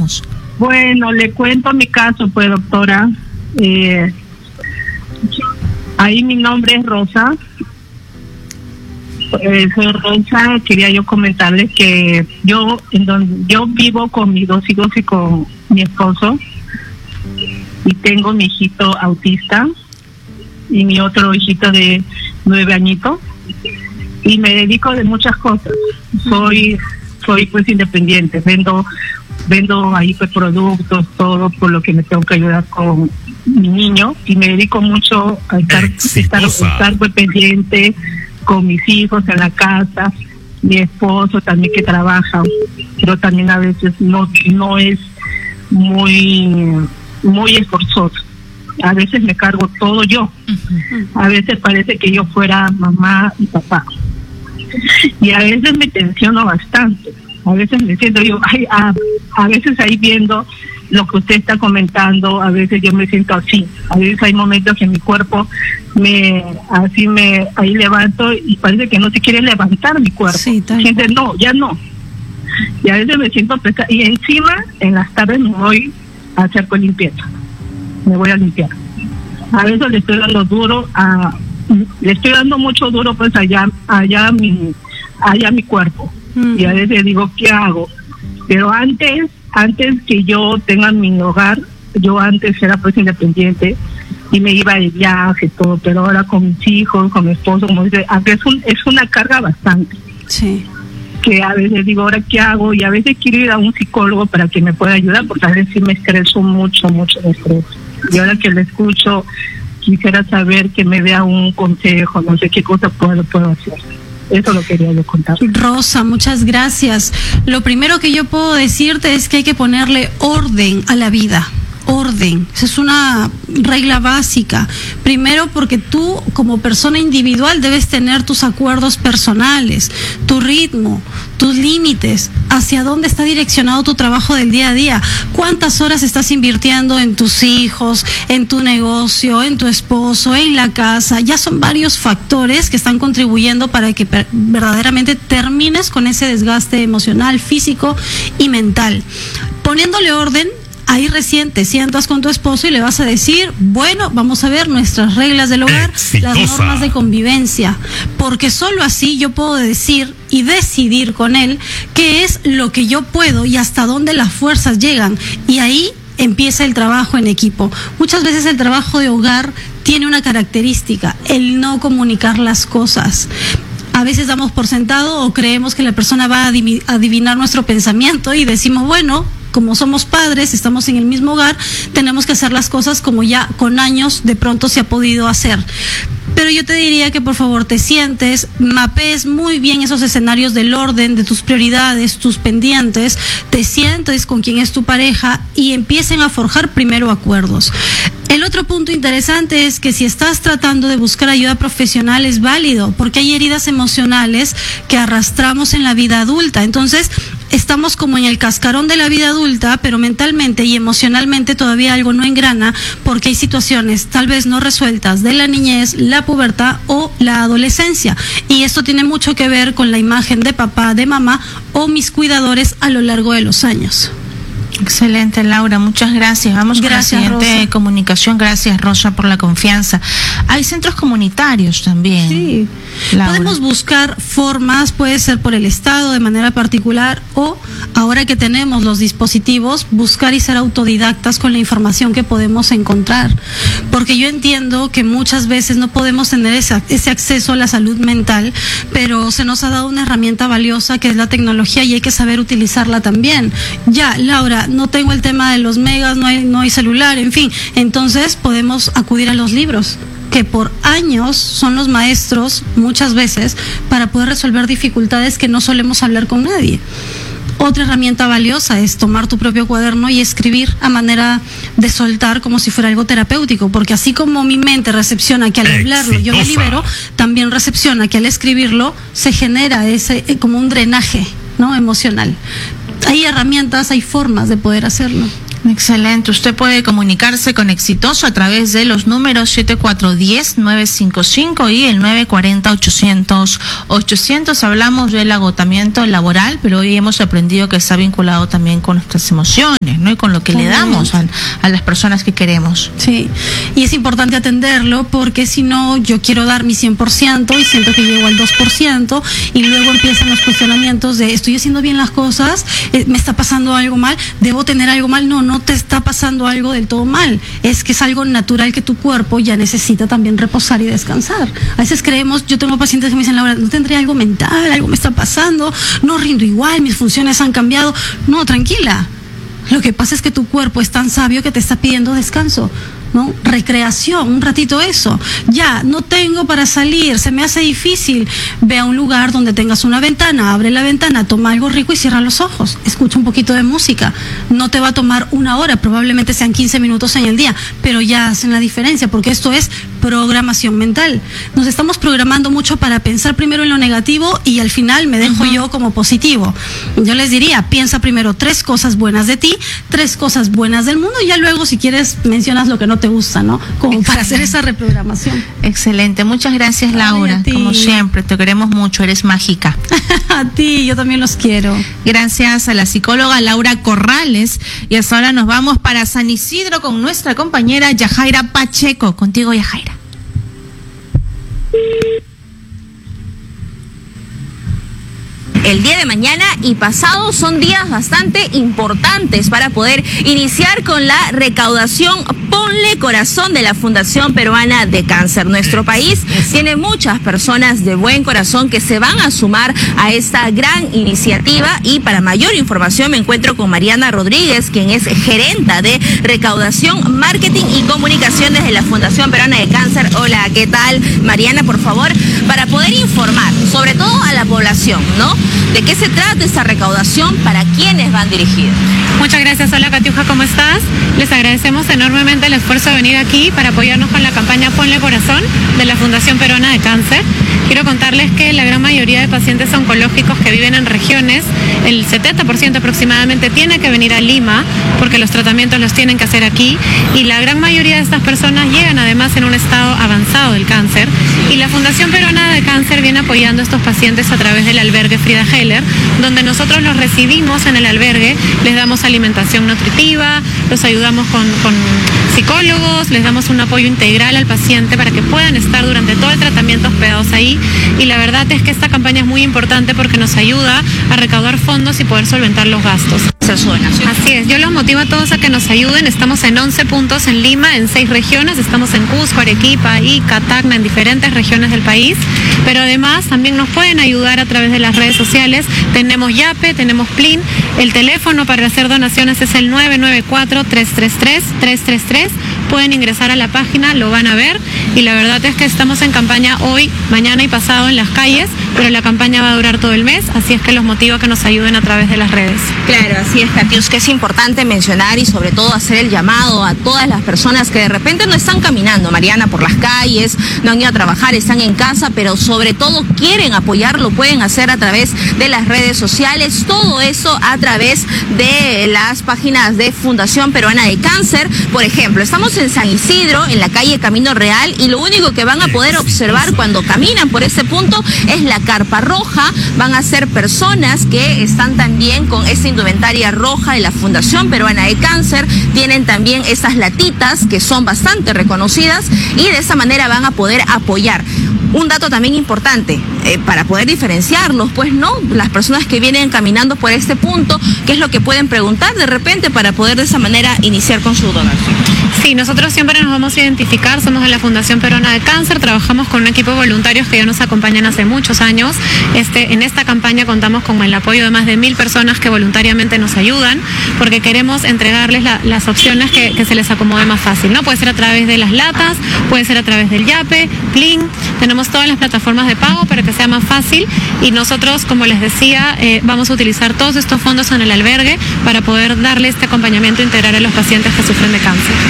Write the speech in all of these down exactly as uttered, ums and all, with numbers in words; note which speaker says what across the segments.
Speaker 1: escuchamos.
Speaker 2: Bueno, le cuento mi caso, pues, doctora. Eh, ahí mi nombre es Rosa. Eh, soy Rosa. Quería yo comentarles que yo, en donde yo vivo con mis dos hijos y con mi esposo, y tengo mi hijito autista y mi otro hijito de nueve añitos, y me dedico de muchas cosas. Soy, soy pues independiente, vendo, vendo ahí pues productos, todo, por lo que me tengo que ayudar con mi niño, y me dedico mucho a estar, estar, estar pues pendiente con mis hijos en la casa, mi esposo también que trabaja, pero también a veces no, no es muy, muy esforzoso. A veces me cargo todo yo. A veces parece que yo fuera mamá y papá. Y a veces me tensiono bastante. A veces me siento yo, ay, a, a veces ahí viendo lo que usted está comentando, a veces yo me siento así. A veces hay momentos que mi cuerpo me, así me, ahí levanto y parece que no se quiere levantar mi cuerpo. Sí, siente, no, ya no. Y a veces me siento pesada. Y encima, en las tardes me voy a hacer con limpieza. Me voy a limpiar. A veces le estoy dando duro a, le estoy dando mucho duro pues allá, allá mi, allá mi cuerpo. Mm. Y a veces digo, ¿qué hago? Pero antes, antes que yo tenga mi hogar, yo antes era pues independiente y me iba de viaje, todo, pero ahora con mis hijos, con mi esposo, como dice, aunque es un, es una carga bastante.
Speaker 1: Sí.
Speaker 2: Que a veces digo, ¿ahora qué hago? Y a veces quiero ir a un psicólogo para que me pueda ayudar, porque a veces sí me estreso mucho, mucho me estreso. Y ahora que le escucho, quisiera saber que me dé un consejo, no sé qué cosa puedo, puedo hacer. Eso lo quería yo contar.
Speaker 1: Rosa, muchas gracias. Lo primero que yo puedo decirte es que hay que ponerle orden a la vida. Orden, esa es una regla básica. Primero, porque tú como persona individual debes tener tus acuerdos personales, tu ritmo, tus límites, hacia dónde está direccionado tu trabajo del día a día, cuántas horas estás invirtiendo en tus hijos, en tu negocio, en tu esposo, en la casa. Ya son varios factores que están contribuyendo para que verdaderamente termines con ese desgaste emocional, físico y mental. Poniéndole orden, ahí recién te sientas con tu esposo y le vas a decir, bueno, vamos a ver nuestras reglas del hogar, Exitosa. Las normas de convivencia, porque solo así yo puedo decir y decidir con él qué es lo que yo puedo y hasta dónde las fuerzas llegan, y ahí empieza el trabajo en equipo. Muchas veces el trabajo de hogar tiene una característica, el no comunicar las cosas. A veces damos por sentado o creemos que la persona va a adivinar nuestro pensamiento y decimos, bueno, como somos padres, estamos en el mismo hogar, tenemos que hacer las cosas como ya con años de pronto se ha podido hacer. Pero yo te diría que por favor te sientes, mapees muy bien esos escenarios del orden, de tus prioridades, tus pendientes, te sientes con quien es tu pareja y empiecen a forjar primero acuerdos. El otro punto interesante es que si estás tratando de buscar ayuda profesional es válido, porque hay heridas emocionales que arrastramos en la vida adulta. Entonces, estamos como en el cascarón de la vida adulta, pero mentalmente y emocionalmente todavía algo no engrana, porque hay situaciones tal vez no resueltas de la niñez, la pubertad o la adolescencia. Y esto tiene mucho que ver con la imagen de papá, de mamá o mis cuidadores a lo largo de los años.
Speaker 3: Excelente, Laura, muchas gracias. Vamos
Speaker 1: gracias,
Speaker 3: con la siguiente
Speaker 1: Rosa.
Speaker 3: comunicación. Gracias, Rosa, por la confianza. Hay centros comunitarios también.
Speaker 1: Sí, Laura. Podemos buscar formas, puede ser por el Estado de manera particular, o ahora que tenemos los dispositivos, buscar y ser autodidactas con la información que podemos encontrar. Porque yo entiendo que muchas veces no podemos tener ese, ese acceso a la salud mental, pero se nos ha dado una herramienta valiosa que es la tecnología y hay que saber utilizarla también. Ya, Laura, no tengo el tema de los megas, no hay, no hay celular, en fin, entonces podemos acudir a los libros, que por años son los maestros, muchas veces, para poder resolver dificultades que no solemos hablar con nadie. Otra herramienta valiosa es tomar tu propio cuaderno y escribir a manera de soltar como si fuera algo terapéutico, porque así como mi mente recepciona que al hablarlo yo me libero, también recepciona que al escribirlo se genera ese como un drenaje, ¿no?, emocional. Hay herramientas, hay formas de poder hacerlo.
Speaker 3: Excelente. Usted puede comunicarse con Exitoso a través de los números siete cuatro uno cero, nueve cinco cinco y el nueve cuatro cero, ochocientos. ochocientos. Hablamos del agotamiento laboral, pero hoy hemos aprendido que está vinculado también con nuestras emociones, ¿no? Y con lo que También. le damos a, a las personas que queremos.
Speaker 1: Sí, y es importante atenderlo porque si no, yo quiero dar mi cien por ciento y siento que llego al dos por ciento y luego empiezan los cuestionamientos de ¿estoy haciendo bien las cosas? ¿Me está pasando algo mal? ¿Debo tener algo mal? No, no te está pasando algo del todo mal. Es que es algo natural que tu cuerpo ya necesita también reposar y descansar. A veces creemos, yo tengo pacientes que me dicen, Laura, ¿no tendré algo mental? ¿Algo me está pasando? No rindo igual, mis funciones han cambiado. No, tranquila. Lo que pasa es que tu cuerpo es tan sabio que te está pidiendo descanso, ¿no? Recreación, un ratito eso. Ya, no tengo para salir, se me hace difícil. Ve a un lugar donde tengas una ventana, abre la ventana, toma algo rico y cierra los ojos. Escucha un poquito de música. No te va a tomar una hora, probablemente sean quince minutos en el día, pero ya hacen la diferencia porque esto es programación mental. Nos estamos programando mucho para pensar primero en lo negativo y al final me dejo uh-huh. yo como positivo. Yo les diría, piensa primero tres cosas buenas de ti, tres cosas buenas del mundo y ya luego si quieres mencionas lo que no te gusta, ¿no? Como Excelente. Para hacer esa reprogramación.
Speaker 3: Excelente, muchas gracias Laura. Ay, como siempre, te queremos mucho, eres mágica.
Speaker 1: A ti, yo también los quiero.
Speaker 3: Gracias a la psicóloga Laura Corrales y hasta ahora nos vamos para San Isidro con nuestra compañera Yajaira Pacheco. Contigo, Yajaira.
Speaker 4: El día de mañana y pasado son días bastante importantes para poder iniciar con la recaudación Ponle Corazón de la Fundación Peruana de Cáncer. Nuestro país tiene muchas personas de buen corazón que se van a sumar a esta gran iniciativa y para mayor información me encuentro con Mariana Rodríguez, quien es gerenta de recaudación, marketing y comunicaciones de la Fundación Peruana de Cáncer. Hola, ¿qué tal? Mariana, por favor, para poder informar, sobre todo a la población, ¿no? ¿De qué se trata esta recaudación? ¿Para quiénes van dirigidas?
Speaker 5: Muchas gracias. Hola, Catiuja, ¿cómo estás? Les agradecemos enormemente el esfuerzo de venir aquí para apoyarnos con la campaña Ponle Corazón de la Fundación Peruana de Cáncer. Quiero contarles que la gran mayoría de pacientes oncológicos que viven en regiones, el setenta por ciento aproximadamente tiene que venir a Lima porque los tratamientos los tienen que hacer aquí y la gran mayoría de estas personas llegan además en un estado avanzado del cáncer y la Fundación Peruana de Cáncer viene apoyando a estos pacientes a través del albergue Frida Heller, donde nosotros los recibimos en el albergue, les damos alimentación nutritiva, los ayudamos con, con psicólogos, les damos un apoyo integral al paciente para que puedan estar durante todo el tratamiento hospedados ahí y la verdad es que esta campaña es muy importante porque nos ayuda a recaudar fondos y poder solventar los gastos. Así es, yo los motivo a todos a que nos ayuden, estamos en once puntos en Lima, en seis regiones, estamos en Cusco, Arequipa, Ica, Tacna, en diferentes regiones del país, pero además también nos pueden ayudar a través de las redes sociales, tenemos Yape, tenemos Plin, el teléfono para hacer donaciones es el nueve nueve cuatro, tres tres tres, tres tres tres, pueden ingresar a la página, lo van a ver y la verdad es que estamos en campaña hoy, mañana y pasado en las calles, pero la campaña va a durar todo el mes, así es que los motivo a que nos ayuden a través de las redes.
Speaker 4: Claro, así es, Catius, que es importante mencionar y sobre todo hacer el llamado a todas las personas que de repente no están caminando, Mariana, por las calles, no han ido a trabajar, están en casa, pero sobre todo quieren apoyarlo, pueden hacer a través de las redes sociales, todo eso a través de las páginas de Fundación Peruana de Cáncer. Por ejemplo, estamos en San Isidro, en la calle Camino Real, y lo único que van a poder observar cuando caminan por ese punto es la carpa roja. Van a ser personas que están también con esta indumentaria roja de la Fundación Peruana de Cáncer, tienen también esas latitas que son bastante reconocidas y de esa manera van a poder apoyar. Un dato también importante, eh, para poder diferenciarlos, pues no, las personas que vienen caminando por este punto, ¿qué es lo que pueden preguntar de repente para poder de esa manera iniciar con su donación?
Speaker 5: Sí, nosotros siempre nos vamos a identificar, somos de la Fundación Peruana de Cáncer, trabajamos con un equipo de voluntarios que ya nos acompañan hace muchos años. Este, en esta campaña contamos con el apoyo de más de mil personas que voluntariamente nos ayudan, porque queremos entregarles la, las opciones que, que se les acomode más fácil, ¿no? Puede ser a través de las latas, puede ser a través del Yape, Plin, tenemos todas las plataformas de pago para que sea más fácil y nosotros, como les decía, eh, vamos a utilizar todos estos fondos en el albergue para poder darle este acompañamiento integral a los pacientes que sufren de cáncer.
Speaker 4: Ok,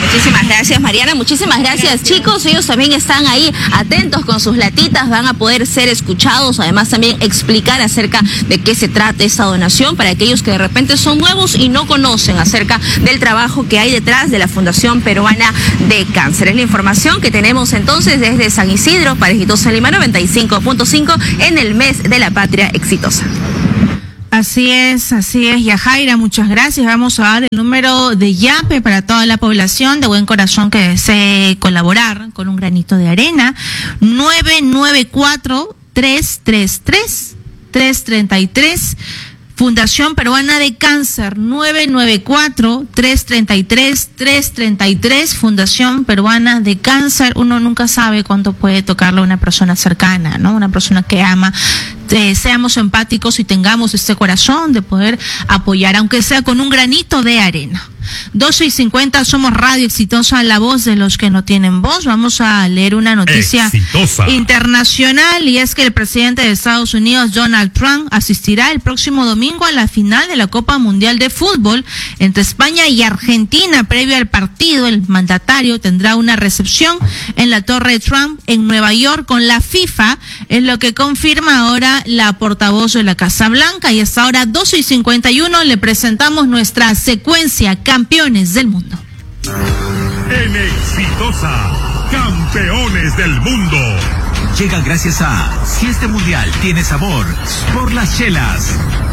Speaker 4: Muchísimas gracias, Mariana. Muchísimas gracias, gracias, chicos. Ellos también están ahí atentos con sus latitas. Van a poder ser escuchados. Además, también explicar acerca de qué se trata esta donación para aquellos que de repente son nuevos y no conocen acerca del trabajo que hay detrás de la Fundación Peruana de Cáncer. Es la información que tenemos entonces desde San Isidro para Exitosa Lima noventa y cinco punto cinco en el mes de la patria exitosa.
Speaker 3: Así es, así es, Yajaira, muchas gracias. Vamos a dar el número de YAPE para toda la población de buen corazón que desee colaborar con un granito de arena. nueve nueve cuatro, tres tres tres, tres tres tres. Fundación Peruana de Cáncer, nueve nueve cuatro, tres tres tres, tres tres tres, Fundación Peruana de Cáncer. Uno nunca sabe cuánto puede tocarle a una persona cercana, ¿no? Una persona que ama. Eh, seamos empáticos y tengamos este corazón de poder apoyar, aunque sea con un granito de arena. doce y cincuenta, somos Radio Exitosa, la voz de los que no tienen voz. Vamos a leer una noticia Exitosa internacional, y es que el presidente de Estados Unidos, Donald Trump, asistirá el próximo domingo a la final de la Copa Mundial de Fútbol entre España y Argentina. Previo al partido, el mandatario tendrá una recepción en la Torre Trump en Nueva York con la FIFA, es lo que confirma ahora la portavoz de la Casa Blanca. Y hasta ahora, doce y cincuenta y uno, le presentamos nuestra secuencia Campeones del Mundo.
Speaker 6: En Exitosa, Campeones del Mundo. Llega gracias a Si este mundial tiene sabor, por las chelas.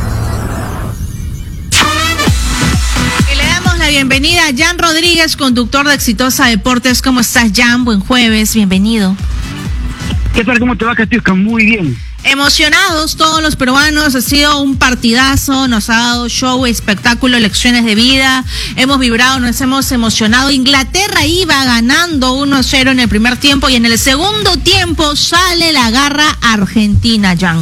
Speaker 3: Y le damos la bienvenida a Jan Rodríguez, conductor de Exitosa Deportes. ¿Cómo estás, Jan? Buen jueves, bienvenido.
Speaker 7: ¿Qué tal? ¿Cómo te va, Catiusca? Muy bien.
Speaker 3: Emocionados todos los peruanos, ha sido un partidazo, nos ha dado show, espectáculo, lecciones de vida, hemos vibrado, nos hemos emocionado. Inglaterra iba ganando uno cero en el primer tiempo y en el segundo tiempo sale la garra argentina, Jan.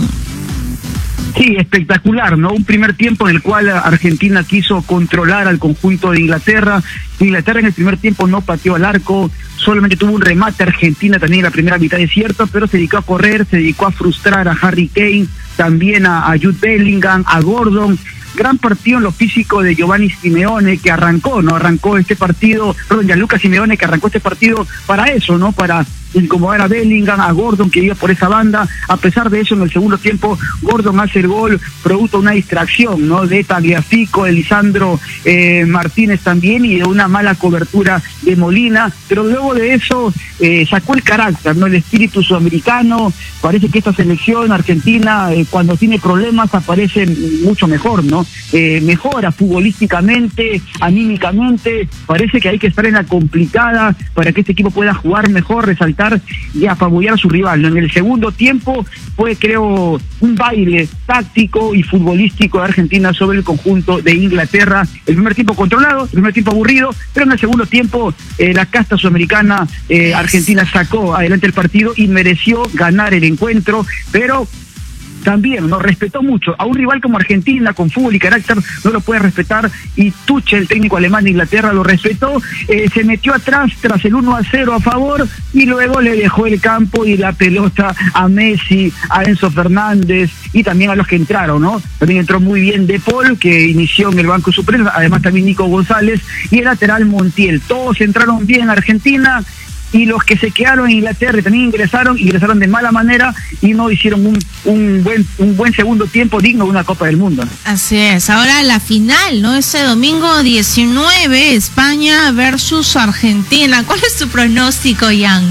Speaker 7: Sí, espectacular, ¿no? Un primer tiempo en el cual Argentina quiso controlar al conjunto de Inglaterra. Inglaterra en el primer tiempo no pateó al arco, solamente tuvo un remate. Argentina también en la primera mitad, es cierto, pero se dedicó a correr, se dedicó a frustrar a Harry Kane, también a, a Jude Bellingham, a Gordon. Gran partido en lo físico de Giovanni Simeone, que arrancó, ¿no? Arrancó este partido, perdón, Gianluca Simeone, que arrancó este partido para eso, ¿no? Para incomodar a Bellingham, a Gordon, que iba por esa banda. A pesar de eso, en el segundo tiempo, Gordon hace el gol, producto de una distracción, ¿no? De Tagliafico, de Lisandro eh, Martínez también, y de una mala cobertura de Molina. Pero luego de eso, eh, sacó el carácter, ¿no? El espíritu sudamericano. Parece que esta selección argentina, eh, cuando tiene problemas, aparece mucho mejor, ¿no? Eh, mejora futbolísticamente, anímicamente. Parece que hay que estar en la complicada para que este equipo pueda jugar mejor, resaltar y apabullar a su rival, ¿no? En el segundo tiempo fue, creo, un baile táctico y futbolístico de Argentina sobre el conjunto de Inglaterra. El primer tiempo controlado, el primer tiempo aburrido, pero en el segundo tiempo eh, la casta sudamericana, eh, Argentina sacó adelante el partido y mereció ganar el encuentro, pero también nos respetó mucho. A un rival como Argentina, con fútbol y carácter, no lo puede respetar, y Tuchel, el técnico alemán de Inglaterra, lo respetó. Eh, se metió atrás tras el uno a cero a favor, y luego le dejó el campo y la pelota a Messi, a Enzo Fernández y también a los que entraron, ¿no? También entró muy bien De Paul, que inició en el banco suplente, además también Nico González y el lateral Montiel. Todos entraron bien en Argentina, y los que se quedaron en Inglaterra también ingresaron, ingresaron de mala manera y no hicieron un, un buen un buen segundo tiempo digno de una Copa del Mundo.
Speaker 3: Así es. Ahora la final, ¿no? Ese domingo diecinueve, España versus Argentina. ¿Cuál es tu pronóstico, Jan?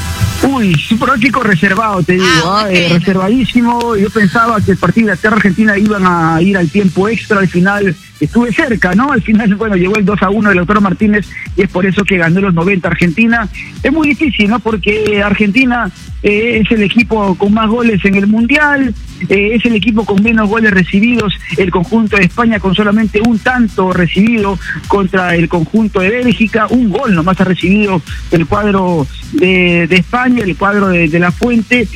Speaker 7: Uy, su pronóstico reservado, te digo, ah, okay. eh, reservadísimo. Yo pensaba que el partido de Inglaterra-Argentina iban a ir al tiempo extra. Al final estuve cerca, ¿no? Al final, bueno, llegó el dos a uno de Lautaro Martínez, y es por eso que ganó los noventa Argentina. Es muy difícil, ¿no? Porque Argentina eh, es el equipo con más goles en el Mundial, eh, es el equipo con menos goles recibidos. El conjunto de España con solamente un tanto recibido contra el conjunto de Bélgica. Un gol nomás ha recibido el cuadro de, de España, el cuadro de, de La Fuente.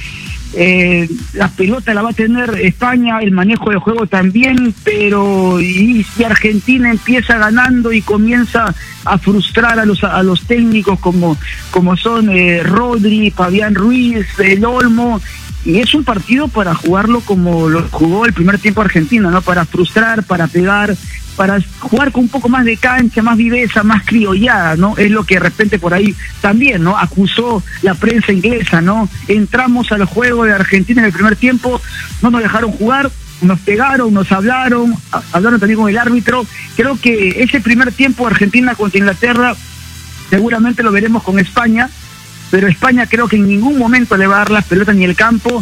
Speaker 7: Eh, la pelota la va a tener España, el manejo de juego también, pero y si Argentina empieza ganando y comienza a frustrar a los a los técnicos como como son eh, Rodri, Fabián Ruiz, El Olmo, y es un partido para jugarlo como lo jugó el primer tiempo Argentina, ¿no? Para frustrar, para pegar, para jugar con un poco más de cancha, más viveza, más criollada, ¿no? Es lo que de repente por ahí también, ¿no? Acusó la prensa inglesa, ¿no? Entramos al juego de Argentina en el primer tiempo, no nos dejaron jugar, nos pegaron, nos hablaron, hablaron también con el árbitro. Creo que ese primer tiempo Argentina contra Inglaterra seguramente lo veremos con España, pero España creo que en ningún momento le va a dar las pelotas ni el campo,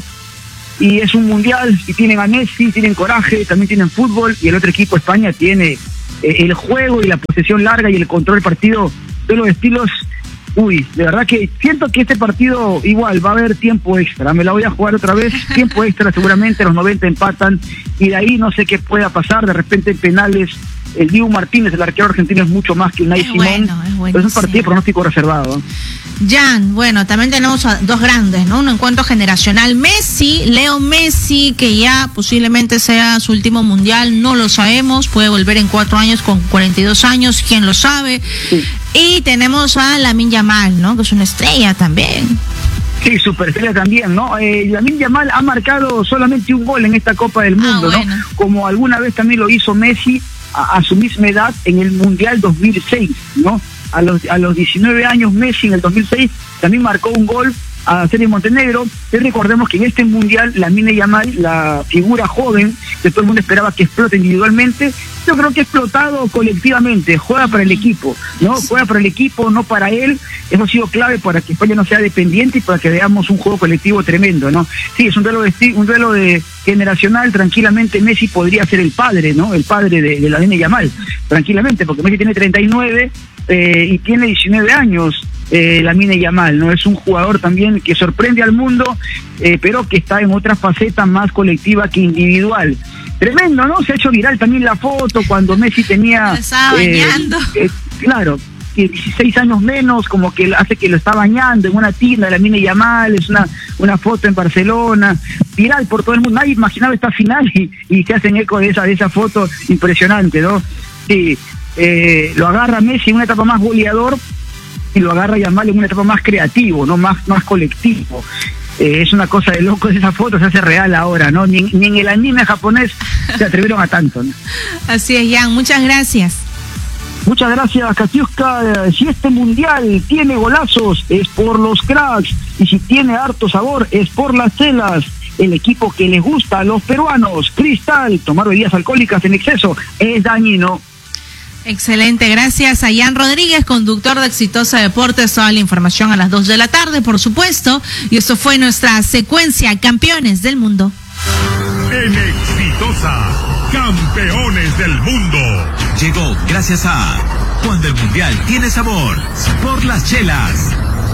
Speaker 7: y es un mundial, y tienen a Messi, tienen coraje, también tienen fútbol, y el otro equipo, España, tiene eh, el juego y la posesión larga y el control del partido de los estilos. Uy, de verdad que siento que este partido igual va a haber tiempo extra, me la voy a jugar otra vez, tiempo extra seguramente, los noventa empatan, y de ahí no sé qué pueda pasar, de repente en penales. El Dibu Martínez, el arquero argentino, es mucho más que Unai Simón.
Speaker 3: Bueno, es
Speaker 7: pero es un partido de pronóstico reservado.
Speaker 3: Jan, bueno, también tenemos a dos grandes, ¿no? Un encuentro generacional. Messi, Leo Messi, que ya posiblemente sea su último mundial, no lo sabemos, puede volver en cuatro años con cuarenta y dos años, quién lo sabe. Sí. Y tenemos a Lamine Yamal, ¿no? Que es una estrella también.
Speaker 7: Sí, superestrella también, ¿no? Eh, Lamine Yamal ha marcado solamente un gol en esta Copa del Mundo, ah, bueno. ¿no? Como alguna vez también lo hizo Messi a, a su misma edad en el Mundial dos mil seis, ¿no? A los, a los diecinueve años Messi en el dos mil seis también marcó un gol a Serbia y Montenegro. Y recordemos que en este Mundial Lamine Yamal, la figura joven que todo el mundo esperaba que explote individualmente, yo creo que ha explotado colectivamente, juega para el equipo, ¿no? Juega para el equipo, no para él. Eso ha sido clave para que España no sea dependiente y para que veamos un juego colectivo tremendo, ¿no? Sí, es un duelo de un duelo de generacional, tranquilamente Messi podría ser el padre, ¿no? El padre de, de Lamine Yamal, tranquilamente, porque Messi tiene treinta y nueve eh, y tiene diecinueve años. Eh, Lamine Yamal, ¿no? Es un jugador también que sorprende al mundo, eh, pero que está en otra faceta más colectiva que individual. Tremendo, ¿no? Se ha hecho viral también la foto cuando Messi tenía...
Speaker 3: Se estaba bañando.
Speaker 7: Eh, eh, claro, dieciséis años menos, como que hace que lo está bañando en una tienda de Lamine Yamal, es una, una foto en Barcelona, viral por todo el mundo. Nadie imaginaba esta final y, y se hacen eco de esa, de esa foto impresionante, ¿no? Sí, eh, lo agarra Messi en una etapa más goleador, y lo agarra Yamal en una etapa más creativo, no más más colectivo. Eh, es una cosa de loco, esa foto se hace real ahora, ¿no? Ni, ni en el anime japonés se atrevieron a tanto, ¿no?
Speaker 3: Así es, Jan, muchas gracias.
Speaker 7: Muchas gracias, Katiuska. Si este mundial tiene golazos, es por los cracks, y si tiene harto sabor, es por las chelas. El equipo que les gusta a los peruanos, Cristal. Tomar bebidas alcohólicas en exceso es dañino.
Speaker 3: Excelente, gracias a Jan Rodríguez, conductor de Exitosa Deportes. Toda la información a las dos de la tarde, por supuesto. Y esto fue nuestra secuencia Campeones del Mundo.
Speaker 6: En Exitosa, Campeones del Mundo. Llegó gracias a Cuando el Mundial tiene sabor, por las chelas.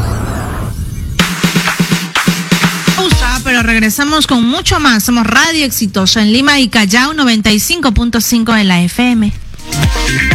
Speaker 3: Pausa, pero regresamos con mucho más. Somos Radio Exitosa en Lima y Callao, noventa y cinco punto cinco de la F M.